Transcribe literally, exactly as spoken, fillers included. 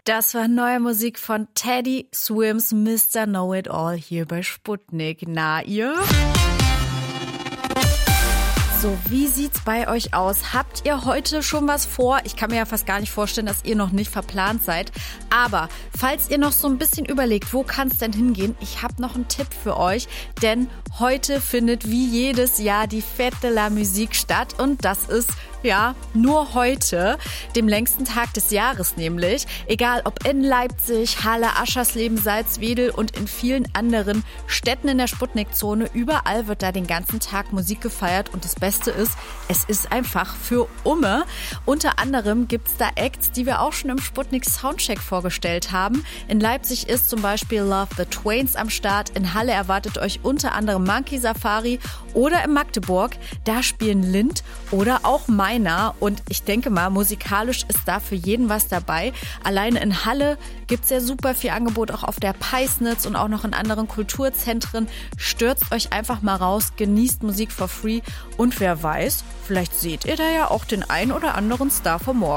Das war neue Musik von Teddy Swims Mister Know-It-All hier bei Sputnik. Na, ihr? So, wie sieht's bei euch aus? Habt ihr heute schon was vor? Ich kann mir ja fast gar nicht vorstellen, dass ihr noch nicht verplant seid. Aber falls ihr noch so ein bisschen überlegt, wo kann's denn hingehen? Ich habe noch einen Tipp für euch, denn heute findet wie jedes Jahr die Fête de la Musique statt und das ist ja, nur heute, dem längsten Tag des Jahres nämlich. Egal ob in Leipzig, Halle, Aschersleben, Salzwedel und in vielen anderen Städten in der Sputnik-Zone. Überall wird da den ganzen Tag Musik gefeiert und das Beste ist, es ist einfach für Umme. Unter anderem gibt's da Acts, die wir auch schon im Sputnik Soundcheck vorgestellt haben. In Leipzig ist zum Beispiel Love the Twains am Start. In Halle erwartet euch unter anderem Monkey Safari oder in Magdeburg, da spielen Lind oder auch Mai. Und ich denke mal, musikalisch ist da für jeden was dabei. Alleine in Halle gibt's ja super viel Angebot, auch auf der Peisnitz und auch noch in anderen Kulturzentren. Stürzt euch einfach mal raus, genießt Musik for free und wer weiß, vielleicht seht ihr da ja auch den ein oder anderen Star von morgen.